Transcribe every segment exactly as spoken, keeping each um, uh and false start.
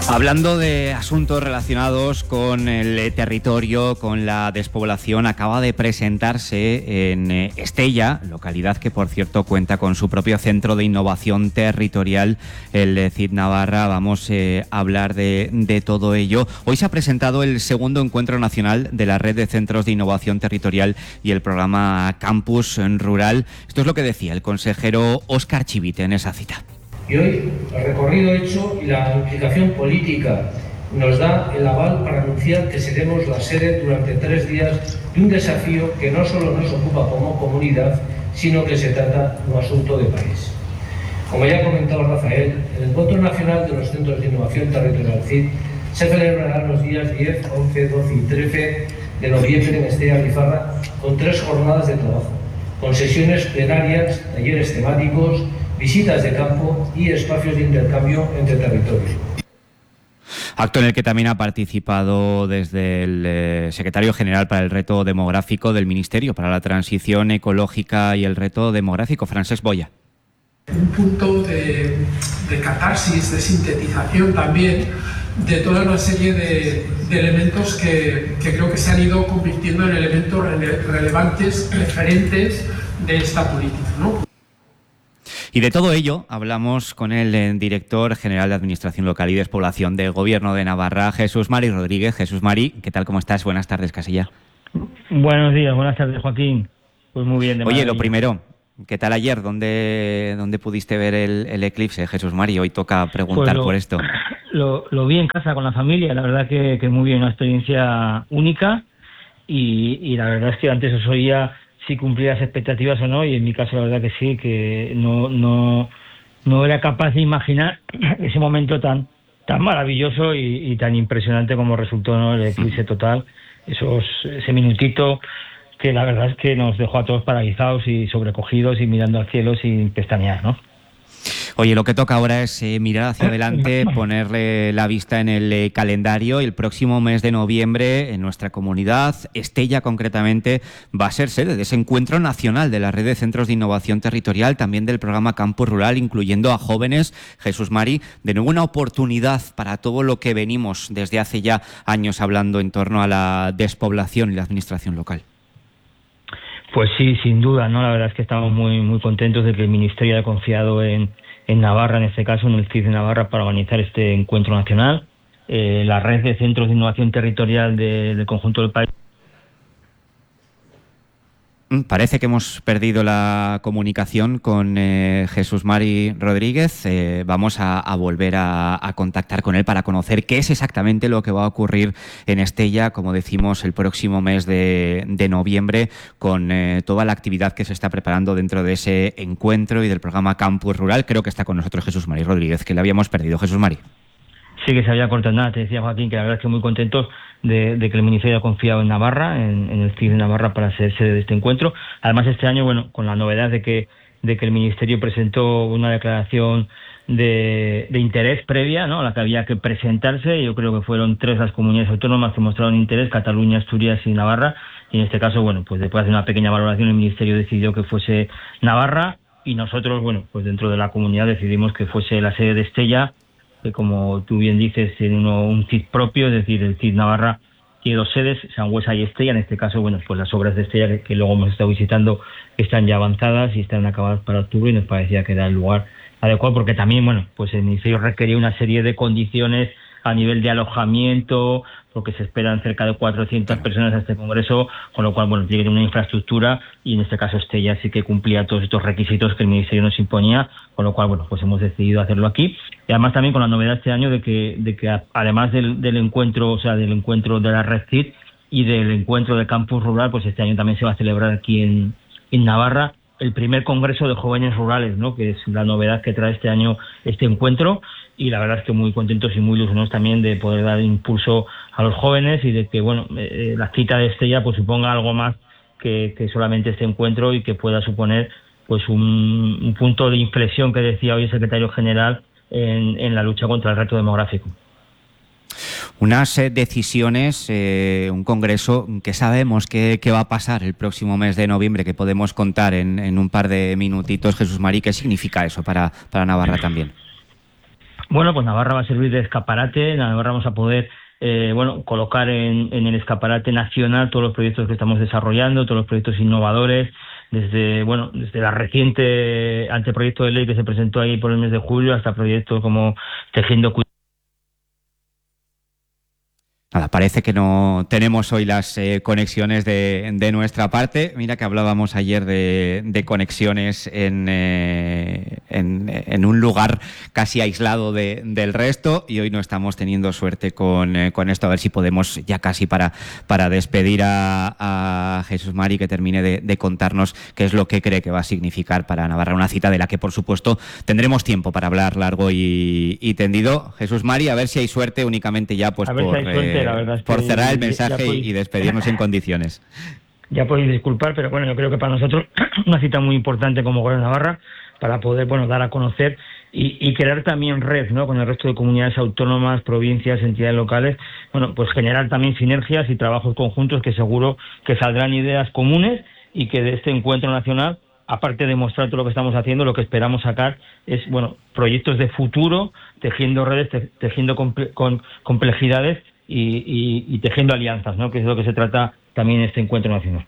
Hablando de asuntos relacionados con el territorio, con la despoblación, acaba de presentarse en Estella, localidad que por cierto cuenta con su propio centro de innovación territorial, el C I D Navarra. Vamos eh, a hablar de, de todo ello. Hoy se ha presentado el segundo encuentro nacional de la Red de Centros de Innovación Territorial y el programa Campus Rural. Esto es lo que decía el consejero Óscar Chivite en esa cita. Y hoy el recorrido hecho y la implicación política nos da el aval para anunciar que seremos la sede durante tres días de un desafío que no solo nos ocupa como comunidad, sino que se trata de un asunto de país. Como ya ha comentado Rafael, el Encuentro Nacional de los Centros de Innovación Territorial C I D se celebrará los días diez, once, doce y trece de noviembre en Estella Rifarra con tres jornadas de trabajo, con sesiones plenarias, talleres temáticos, visitas de campo y espacios de intercambio entre territorios. Acto en el que también ha participado desde el eh, secretario general para el reto demográfico del Ministerio para la Transición Ecológica y el reto demográfico, Francesc Boya. Un punto de, de catarsis, de sintetización también de toda una serie de, de elementos que, que creo que se han ido convirtiendo en elementos rele, relevantes, referentes de esta política, ¿no? Y de todo ello hablamos con el director general de Administración Local y Despoblación del Gobierno de Navarra, Jesús Mari Rodríguez. Jesús Mari, ¿qué tal? ¿Cómo estás? Buenas tardes, Casilla. Buenos días, buenas tardes, Joaquín. Pues muy bien. De Oye, maravilla. Lo primero, ¿qué tal ayer? ¿Dónde, dónde pudiste ver el, el eclipse, Jesús Mari? Hoy toca preguntar pues lo, por esto. Lo, lo vi en casa con la familia, la verdad que, que muy bien, una experiencia única y, y la verdad es que antes os oía si cumplía las expectativas o no, y en mi caso la verdad que sí, que no no no era capaz de imaginar ese momento tan tan maravilloso y, y tan impresionante como resultó, ¿no?, el eclipse total, esos ese minutito que la verdad es que nos dejó a todos paralizados y sobrecogidos y mirando al cielo sin pestañear, ¿no? Oye, lo que toca ahora es eh, mirar hacia adelante, ponerle la vista en el eh, calendario. El próximo mes de noviembre, en nuestra comunidad, Estella concretamente, va a ser sede de ese encuentro nacional de la Red de Centros de Innovación Territorial, también del programa Campus Rural, incluyendo a jóvenes. Jesús Mari, de nuevo una oportunidad para todo lo que venimos desde hace ya años hablando en torno a la despoblación y la administración local. Pues sí, sin duda, ¿no? La verdad es que estamos muy muy contentos de que el Ministerio haya confiado en, en Navarra, en este caso, en el C I D de Navarra, para organizar este encuentro nacional. Eh, la red de centros de innovación territorial de, del conjunto del país. Parece que hemos perdido la comunicación con eh, Jesús Mari Rodríguez. Eh, vamos a, a volver a, a contactar con él para conocer qué es exactamente lo que va a ocurrir en Estella, como decimos, el próximo mes de, de noviembre, con eh, toda la actividad que se está preparando dentro de ese encuentro y del programa Campus Rural. Creo que está con nosotros Jesús Mari Rodríguez, que le habíamos perdido. Jesús Mari. Sí, que se había cortado nada, te decía Joaquín, que la verdad es que muy contentos de, de que el Ministerio haya confiado en Navarra, en, en el C I D de Navarra, para ser sede de este encuentro. Además, este año, bueno, con la novedad de que de que el Ministerio presentó una declaración de, de interés previa, ¿no?, a la que había que presentarse. Yo creo que fueron tres las comunidades autónomas que mostraron interés: Cataluña, Asturias y Navarra. Y en este caso, bueno, pues después de una pequeña valoración, el Ministerio decidió que fuese Navarra, y nosotros, bueno, pues dentro de la comunidad decidimos que fuese la sede de Estella, que, como tú bien dices, tiene uno, un C I D propio, es decir, el C I D Navarra tiene dos sedes, Sangüesa y Estella. En este caso, bueno, pues las obras de Estella, que, que luego hemos estado visitando, están ya avanzadas y están acabadas para octubre, y nos parecía que era el lugar adecuado, porque también, bueno, pues el Ministerio requería una serie de condiciones a nivel de alojamiento, porque se esperan cerca de cuatrocientas personas a este congreso, con lo cual, bueno, tiene una infraestructura, y en este caso Estella sí que cumplía todos estos requisitos que el Ministerio nos imponía, con lo cual, bueno, pues hemos decidido hacerlo aquí. Y además también con la novedad este año de que, de que además del, del encuentro, o sea, del encuentro de la Red C I D y del encuentro de Campus Rural, pues este año también se va a celebrar aquí en, en Navarra el primer congreso de jóvenes rurales, ¿no?, que es la novedad que trae este año este encuentro. Y la verdad es que muy contentos y muy ilusionados también de poder dar impulso a los jóvenes, y de que, bueno, eh, la cita de Estella pues suponga algo más que, que solamente este encuentro, y que pueda suponer pues un, un punto de inflexión, que decía hoy el secretario general, en, en la lucha contra el reto demográfico. Unas eh, decisiones, eh, un congreso que sabemos que, que va a pasar el próximo mes de noviembre, que podemos contar en, en un par de minutitos. Jesús Mari, ¿qué significa eso para, para Navarra también? Bueno, pues Navarra va a servir de escaparate. Navarra vamos a poder eh, bueno, colocar en, en el escaparate nacional todos los proyectos que estamos desarrollando, todos los proyectos innovadores, desde bueno desde la reciente anteproyecto de ley que se presentó ahí por el mes de julio hasta proyectos como Tejiendo Cuidado. Nada, parece que no tenemos hoy las eh, conexiones de, de nuestra parte. Mira que hablábamos ayer de, de conexiones en, eh, en, en un lugar casi aislado de, del resto, y hoy no estamos teniendo suerte con, eh, con esto. A ver si podemos, ya casi para, para despedir a, a Jesús Mari, que termine de, de contarnos qué es lo que cree que va a significar para Navarra una cita de la que, por supuesto, tendremos tiempo para hablar largo y, y tendido. Jesús Mari, a ver si hay suerte únicamente ya pues por... Si suerte, eh, la verdad es por que cerrar el mensaje podéis, y despedirnos en condiciones. Ya podéis disculpar, pero bueno, yo creo que para nosotros una cita muy importante como Gobierno de Navarra para poder bueno dar a conocer y, y crear también red, ¿no?, con el resto de comunidades autónomas, provincias, entidades locales, bueno, pues generar también sinergias y trabajos conjuntos que seguro que saldrán ideas comunes y que de este encuentro nacional, aparte de mostrar todo lo que estamos haciendo, lo que esperamos sacar es, bueno, proyectos de futuro, tejiendo redes, te, tejiendo comple- con complejidades y, y, y tejiendo alianzas, ¿no?, que es de lo que se trata también este encuentro nacional.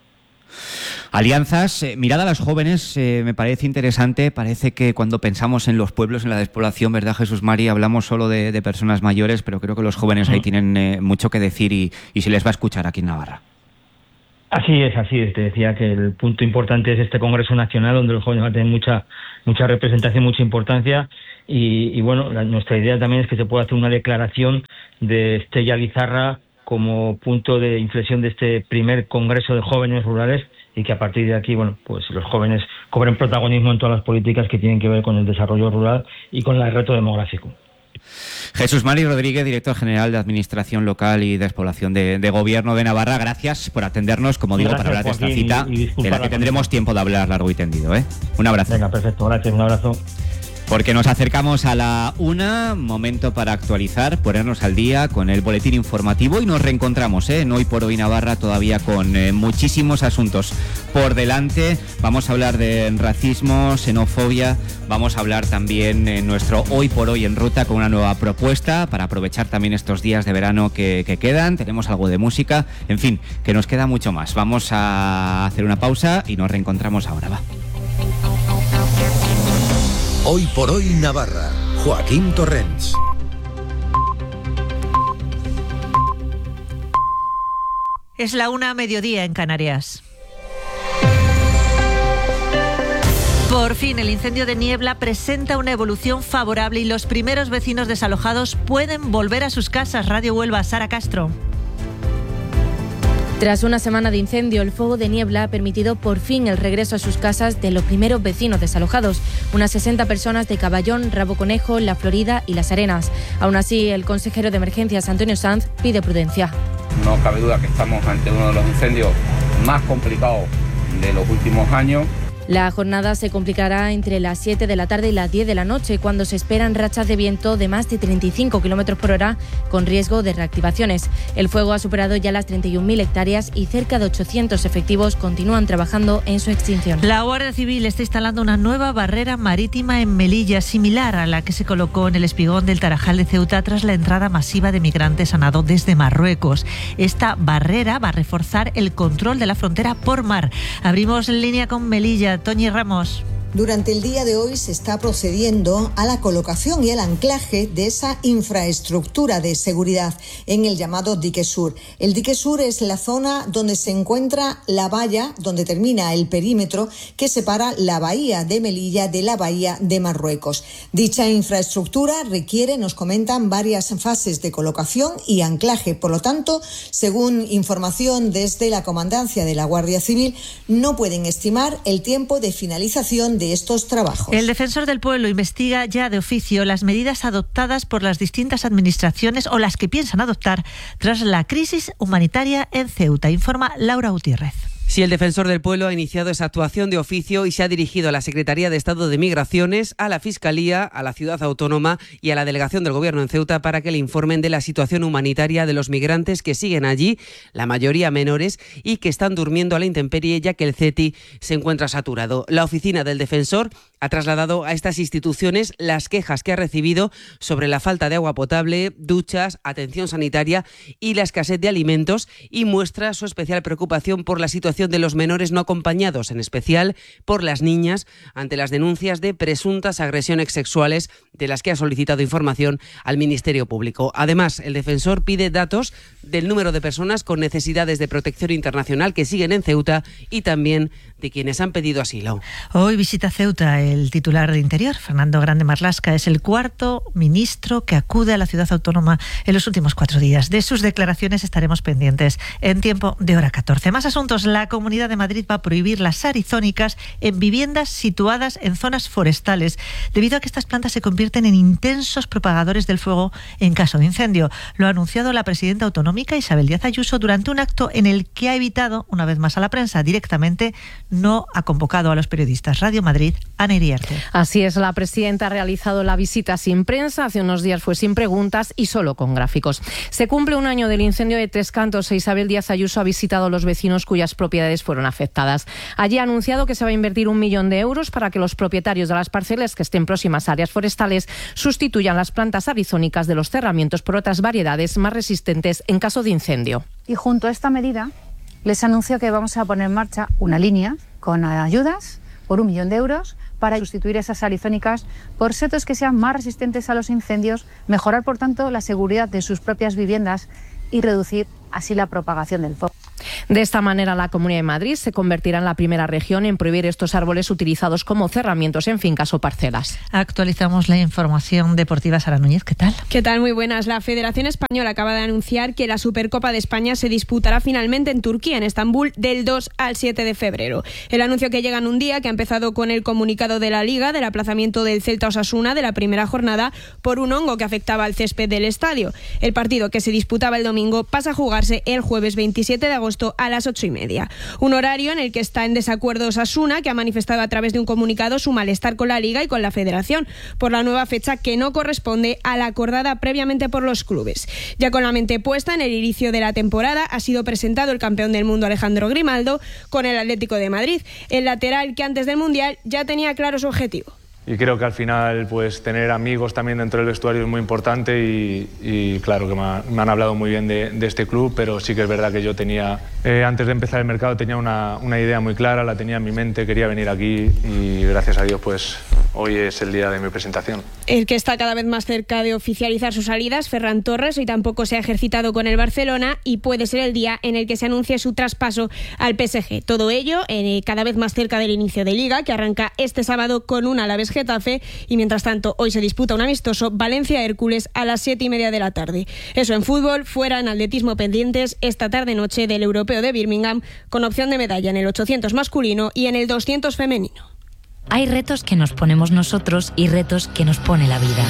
Alianzas, eh, mirada a los jóvenes, eh, me parece interesante. Parece que cuando pensamos en los pueblos, en la despoblación, ¿verdad, Jesús Mari? Hablamos solo de, de personas mayores, pero creo que los jóvenes ahí tienen eh, mucho que decir y, y se les va a escuchar aquí en Navarra. Así es, así es. Te decía que el punto importante es este Congreso Nacional, donde los jóvenes van a tener mucha mucha representación, mucha importancia. Y, y bueno, la, nuestra idea también es que se pueda hacer una declaración de Estella Lizarra como punto de inflexión de este primer Congreso de Jóvenes Rurales, y que a partir de aquí, bueno, pues los jóvenes cobren protagonismo en todas las políticas que tienen que ver con el desarrollo rural y con el reto demográfico. Jesús Mari Rodríguez, director general de Administración Local y Despoblación de, de Gobierno de Navarra, gracias por atendernos, como digo, gracias, para hablar de esta cita, y, y de la que tendremos tiempo de hablar largo y tendido, ¿eh? Un abrazo. Venga, perfecto, gracias, un abrazo. Porque nos acercamos a la una, momento para actualizar, ponernos al día con el boletín informativo, y nos reencontramos ¿eh? en Hoy por Hoy Navarra, todavía con eh, muchísimos asuntos por delante. Vamos a hablar de racismo, xenofobia, vamos a hablar también en nuestro Hoy por Hoy en Ruta con una nueva propuesta para aprovechar también estos días de verano que, que quedan. Tenemos algo de música, en fin, que nos queda mucho más. Vamos a hacer una pausa y nos reencontramos ahora, va. Hoy por Hoy Navarra, Joaquín Torrents. Es la una, mediodía en Canarias. Por fin, el incendio de Niebla presenta una evolución favorable y los primeros vecinos desalojados pueden volver a sus casas. Radio Huelva, Sara Castro. Tras una semana de incendio, el fuego de Niebla ha permitido por fin el regreso a sus casas de los primeros vecinos desalojados, unas sesenta personas de Caballón, Rabo Conejo, La Florida y Las Arenas. Aún así, el consejero de Emergencias, Antonio Sanz, pide prudencia. No cabe duda que estamos ante uno de los incendios más complicados de los últimos años. La jornada se complicará entre las siete de la tarde y las diez de la noche, cuando se esperan rachas de viento de más de treinta y cinco kilómetros por hora, con riesgo de reactivaciones. El fuego ha superado ya las treinta y un mil hectáreas y cerca de ochocientos efectivos continúan trabajando en su extinción. La Guardia Civil está instalando una nueva barrera marítima en Melilla, similar a la que se colocó en el espigón del Tarajal de Ceuta tras la entrada masiva de migrantes a nado desde Marruecos. Esta barrera va a reforzar el control de la frontera por mar. Abrimos en línea con Melilla. Toñi Ramos. Durante el día de hoy se está procediendo a la colocación y el anclaje de esa infraestructura de seguridad en el llamado Dique Sur. El Dique Sur es la zona donde se encuentra la valla, donde termina el perímetro que separa la bahía de Melilla de la bahía de Marruecos. Dicha infraestructura requiere, nos comentan, varias fases de colocación y anclaje. Por lo tanto, según información desde la Comandancia de la Guardia Civil, no pueden estimar el tiempo de finalización de estos trabajos. El defensor del pueblo investiga ya de oficio las medidas adoptadas por las distintas administraciones o las que piensan adoptar tras la crisis humanitaria en Ceuta, informa Laura Gutiérrez. Sí, el defensor del pueblo ha iniciado esa actuación de oficio y se ha dirigido a la Secretaría de Estado de Migraciones, a la Fiscalía, a la Ciudad Autónoma y a la Delegación del Gobierno en Ceuta para que le informen de la situación humanitaria de los migrantes que siguen allí, la mayoría menores, y que están durmiendo a la intemperie ya que el CETI se encuentra saturado. La oficina del defensor ha trasladado a estas instituciones las quejas que ha recibido sobre la falta de agua potable, duchas, atención sanitaria y la escasez de alimentos, y muestra su especial preocupación por la situación de los menores no acompañados, en especial por las niñas, ante las denuncias de presuntas agresiones sexuales de las que ha solicitado información al Ministerio Público. Además, el defensor pide datos del número de personas con necesidades de protección internacional que siguen en Ceuta y también de quienes han pedido asilo. Hoy visita Ceuta el titular de Interior, Fernando Grande Marlaska. Es el cuarto ministro que acude a la ciudad autónoma en los últimos cuatro días. De sus declaraciones estaremos pendientes en Tiempo de Hora catorce. Más asuntos. La Comunidad de Madrid va a prohibir las arizónicas en viviendas situadas en zonas forestales, debido a que estas plantas se convierten en intensos propagadores del fuego en caso de incendio. Lo ha anunciado la presidenta autonómica Isabel Díaz Ayuso durante un acto en el que ha evitado, una vez más a la prensa directamente, no ha convocado a los periodistas. Radio Madrid, Ana Iriarte. Así es, la presidenta ha realizado la visita sin prensa, hace unos días fue sin preguntas y solo con gráficos. Se cumple un año del incendio de Tres Cantos e Isabel Díaz Ayuso ha visitado a los vecinos cuyas propiedades fueron afectadas. Allí ha anunciado que se va a invertir un millón de euros para que los propietarios de las parcelas que estén próximas a áreas forestales sustituyan las plantas arizónicas de los cerramientos por otras variedades más resistentes en caso de incendio. Y junto a esta medida les anuncio que vamos a poner en marcha una línea con ayudas por un millón de euros para sustituir esas arizónicas por setos que sean más resistentes a los incendios, mejorar por tanto la seguridad de sus propias viviendas y reducir así la propagación del fuego. De esta manera, la Comunidad de Madrid se convertirá en la primera región en prohibir estos árboles utilizados como cerramientos en fincas o parcelas. Actualizamos la información deportiva. Sara Núñez, ¿qué tal? ¿Qué tal? Muy buenas. La Federación Española acaba de anunciar que la Supercopa de España se disputará finalmente en Turquía, en Estambul, del dos al siete de febrero. El anuncio que llega en un día que ha empezado con el comunicado de la Liga del aplazamiento del Celta Osasuna de la primera jornada por un hongo que afectaba al césped del estadio. El partido que se disputaba el domingo pasa a jugarse el jueves veintisiete de agosto a las ocho y media. Un horario en el que está en desacuerdo Osasuna, que ha manifestado a través de un comunicado su malestar con la Liga y con la Federación por la nueva fecha que no corresponde a la acordada previamente por los clubes. Ya con la mente puesta en el inicio de la temporada, ha sido presentado el campeón del mundo Alejandro Grimaldo con el Atlético de Madrid, el lateral que antes del Mundial ya tenía claro su objetivo. Y creo que al final pues tener amigos también dentro del vestuario es muy importante y, y claro que me, ha, me han hablado muy bien de, de este club, pero sí que es verdad que yo tenía, eh, antes de empezar el mercado tenía una, una idea muy clara, la tenía en mi mente, quería venir aquí y gracias a Dios pues hoy es el día de mi presentación. El que está cada vez más cerca de oficializar sus salidas, Ferran Torres, hoy tampoco se ha ejercitado con el Barcelona y puede ser el día en el que se anuncie su traspaso al P S G. Todo ello eh, cada vez más cerca del inicio de Liga, que arranca este sábado con un Alavés Getafe, y mientras tanto hoy se disputa un amistoso Valencia-Hércules a las siete y media de la tarde. Eso en fútbol. Fuera, en atletismo, pendientes esta tarde-noche del Europeo de Birmingham, con opción de medalla en el ochocientos masculino y en el doscientos femenino. Hay retos que nos ponemos nosotros y retos que nos pone la vida.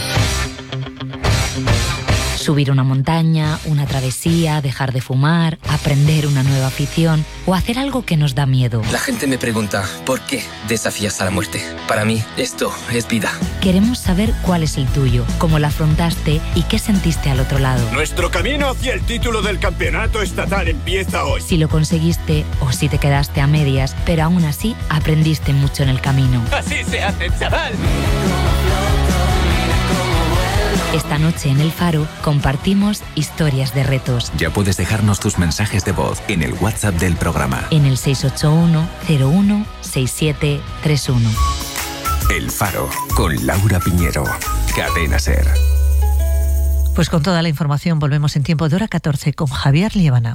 Subir una montaña, una travesía, dejar de fumar, aprender una nueva afición o hacer algo que nos da miedo. La gente me pregunta, ¿por qué desafías a la muerte? Para mí, esto es vida. Queremos saber cuál es el tuyo, cómo lo afrontaste y qué sentiste al otro lado. Nuestro camino hacia el título del campeonato estatal empieza hoy. Si lo conseguiste o si te quedaste a medias, pero aún así aprendiste mucho en el camino. Así se hace, chaval. Esta noche en El Faro compartimos historias de retos. Ya puedes dejarnos tus mensajes de voz en el WhatsApp del programa. En el seis ocho uno, cero uno, seis siete tres uno. El Faro, con Laura Piñero. Cadena SER. Pues con toda la información volvemos en Tiempo de Hora catorce con Javier Liébana.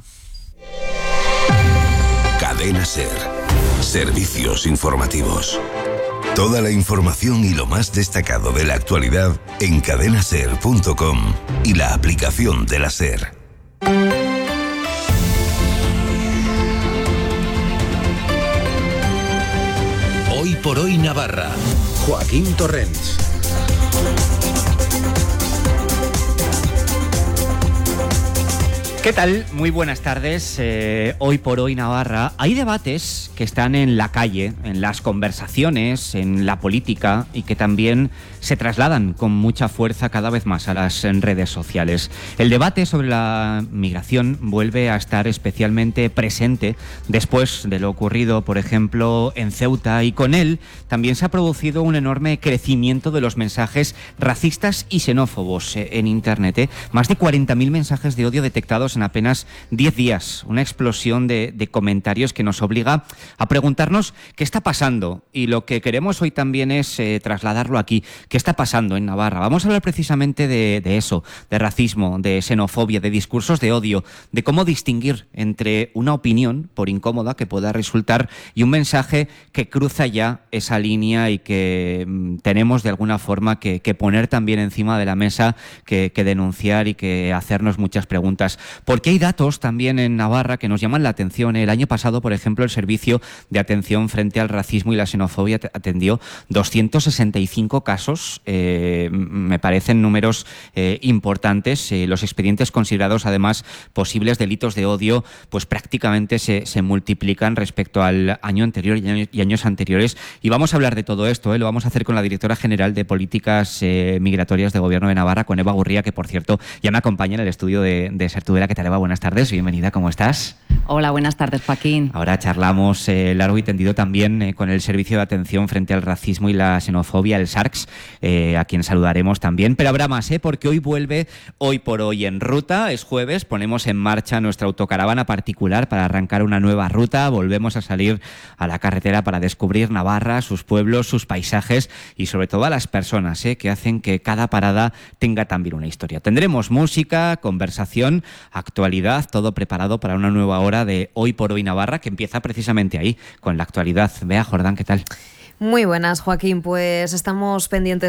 Cadena SER. Servicios informativos. Toda la información y lo más destacado de la actualidad en cadena ser punto com y la aplicación de la SER. Hoy por hoy Navarra. Joaquín Torrents. ¿Qué tal? Muy buenas tardes. Eh, hoy por hoy Navarra. Hay debates que están en la calle, en las conversaciones, en la política y que también se trasladan con mucha fuerza cada vez más a las redes sociales. El debate sobre la migración vuelve a estar especialmente presente después de lo ocurrido, por ejemplo, en Ceuta, y con él también se ha producido un enorme crecimiento de los mensajes racistas y xenófobos eh, en Internet. Eh. Más de cuarenta mil mensajes de odio detectados en apenas diez días. Una explosión de, de comentarios que nos obliga a preguntarnos qué está pasando. Y lo que queremos hoy también es eh, trasladarlo aquí. ¿Qué está pasando en Navarra? Vamos a hablar precisamente de, de eso, de racismo, de xenofobia, de discursos de odio, de cómo distinguir entre una opinión, por incómoda que pueda resultar, y un mensaje que cruza ya esa línea y que mm, tenemos de alguna forma que, que poner también encima de la mesa, que, que denunciar y que hacernos muchas preguntas. Porque hay datos también en Navarra que nos llaman la atención. El año pasado, por ejemplo, el Servicio de Atención frente al Racismo y la Xenofobia atendió doscientos sesenta y cinco casos. Eh, me parecen números eh, importantes. Eh, los expedientes considerados, además, posibles delitos de odio, pues prácticamente se, se multiplican respecto al año anterior y años, y años anteriores. Y vamos a hablar de todo esto. Eh. Lo vamos a hacer con la directora general de Políticas eh, Migratorias de Gobierno de Navarra, con Eva Gurría, que, por cierto, ya me acompaña en el estudio de, de Ser Tudela. ¿Qué tal, Eva? Buenas tardes, bienvenida, ¿cómo estás? Hola, buenas tardes, Joaquín. Ahora charlamos eh, largo y tendido también eh, con el Servicio de Atención frente al Racismo y la Xenofobia, el SARCS, eh, a quien saludaremos también. Pero habrá más, ¿eh? Porque hoy vuelve Hoy por Hoy en ruta, es jueves, ponemos en marcha nuestra autocaravana particular para arrancar una nueva ruta, volvemos a salir a la carretera para descubrir Navarra, sus pueblos, sus paisajes y sobre todo a las personas ¿eh? que hacen que cada parada tenga también una historia. Tendremos música, conversación, actualidad, todo preparado para una nueva hora de Hoy por Hoy Navarra, que empieza precisamente ahí, con la actualidad. Bea, Jordán, ¿qué tal? Muy buenas, Joaquín. Pues estamos pendientes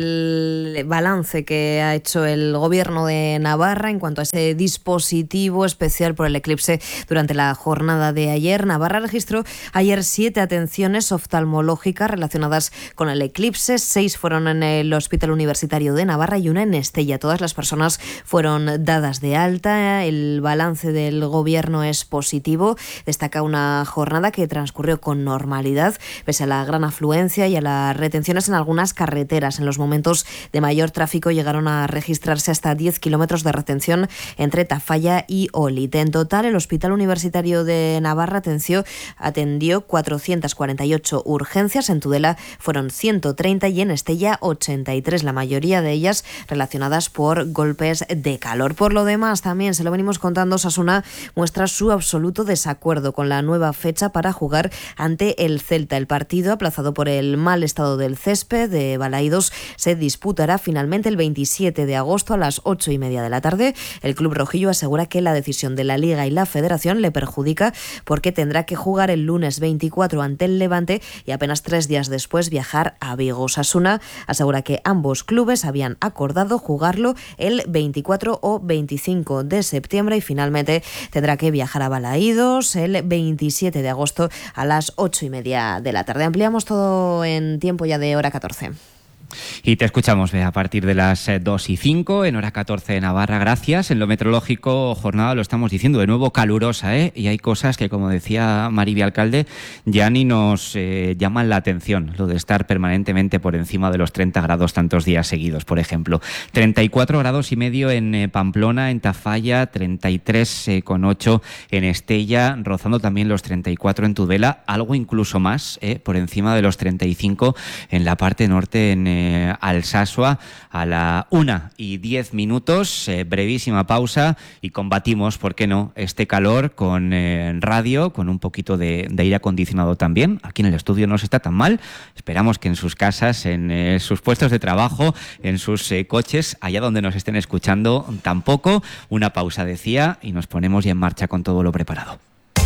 del balance que ha hecho el Gobierno de Navarra en cuanto a ese dispositivo especial por el eclipse durante la jornada de ayer. Navarra registró ayer siete atenciones oftalmológicas relacionadas con el eclipse. Seis fueron en el Hospital Universitario de Navarra y una en Estella. Todas las personas fueron dadas de alta. El balance del Gobierno es positivo. Destaca una jornada que transcurrió con normalidad, pese a la gran afluencia y a las retenciones en algunas carreteras. En los momentos de mayor tráfico llegaron a registrarse hasta diez kilómetros de retención entre Tafalla y Olite. En total, el Hospital Universitario de Navarra atenció, atendió cuatrocientas cuarenta y ocho urgencias. En Tudela fueron ciento treinta y en Estella ochenta y tres, la mayoría de ellas relacionadas por golpes de calor. Por lo demás, también se lo venimos contando, Osasuna muestra su absoluto desacuerdo con la nueva fecha para jugar ante el Celta. El partido, aplazado por el mal estado del césped de Balaidos, se disputará finalmente el veintisiete de agosto a las ocho y media de la tarde. El club rojillo asegura que la decisión de la Liga y la Federación le perjudica porque tendrá que jugar el lunes veinticuatro ante el Levante y apenas tres días después viajar a Vigo. Osasuna asegura que ambos clubes habían acordado jugarlo el veinticuatro o veinticinco de septiembre y finalmente tendrá que viajar a Balaidos el veintisiete de agosto a las ocho y media de la tarde. Ampliamos todo en tiempo ya de hora catorce. Y te escuchamos Bea, a partir de las dos y cinco en hora catorce de Navarra. Gracias. En lo meteorológico, jornada, lo estamos diciendo, de nuevo calurosa, ¿eh? Y hay cosas que, como decía Mariby Alcalde, ya ni nos eh, llaman la atención. Lo de estar permanentemente por encima de los treinta grados tantos días seguidos, por ejemplo. treinta y cuatro grados y medio en eh, Pamplona, en Tafalla, treinta y tres coma ocho en Estella, rozando también los treinta y cuatro en Tudela, algo incluso más, eh, por encima de los treinta y cinco en la parte norte, en eh, Alsasua, a la una y diez minutos, eh, brevísima pausa y combatimos, ¿por qué no?, este calor con eh, radio, con un poquito de, de aire acondicionado también. Aquí en el estudio no se está tan mal, esperamos que en sus casas, en eh, sus puestos de trabajo, en sus eh, coches, allá donde nos estén escuchando, tampoco. Una pausa, decía, y nos ponemos ya en marcha con todo lo preparado.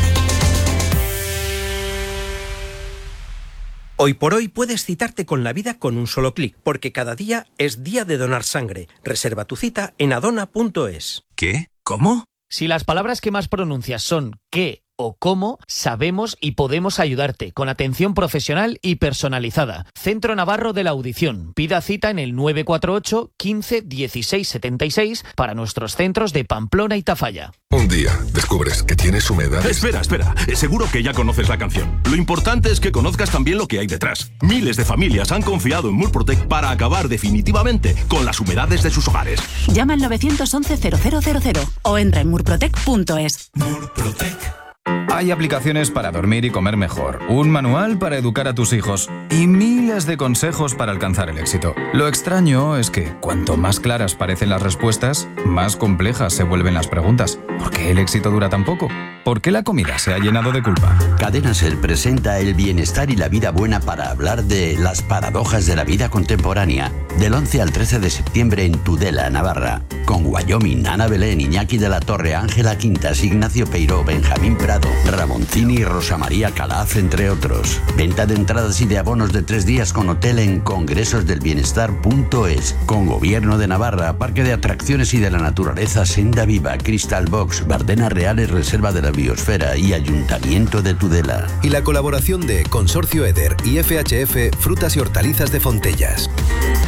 Hoy por hoy puedes citarte con la vida con un solo clic, porque cada día es día de donar sangre. Reserva tu cita en adona punto es. ¿Qué? ¿Cómo? Si las palabras que más pronuncias son qué o cómo sabemos y podemos ayudarte con atención profesional y personalizada. Centro Navarro de la Audición. Pida cita en el nueve cuatro ocho, quince, dieciséis, setenta y seis para nuestros centros de Pamplona y Tafalla. Un día descubres que tienes humedades. Espera, espera. Seguro que ya conoces la canción. Lo importante es que conozcas también lo que hay detrás. Miles de familias han confiado en Murprotec para acabar definitivamente con las humedades de sus hogares. Llama al nueve once cero cero cero cero o entra en murprotec punto es. Murprotec. Hay aplicaciones para dormir y comer mejor, un manual para educar a tus hijos y miles de consejos para alcanzar el éxito. Lo extraño es que cuanto más claras parecen las respuestas, más complejas se vuelven las preguntas. ¿Por qué el éxito dura tan poco? ¿Por qué la comida se ha llenado de culpa? Cadena SER presenta el bienestar y la vida buena para hablar de las paradojas de la vida contemporánea. Del once al trece de septiembre en Tudela, Navarra. Con Wyoming, Ana Belén, Iñaki de la Torre, Ángela Quintas, Ignacio Peiró, Benjamín Prado, Ramoncini y Rosa María Calaf, entre otros. Venta de entradas y de abonos de tres días con hotel en congresos del bienestar punto es. Con Gobierno de Navarra, Parque de Atracciones y de la Naturaleza, Senda Viva, Crystal Box, Bardenas Reales, Reserva de la Biosfera y Ayuntamiento de Tudela. Y la colaboración de Consorcio Eder y F H F Frutas y Hortalizas de Fontellas.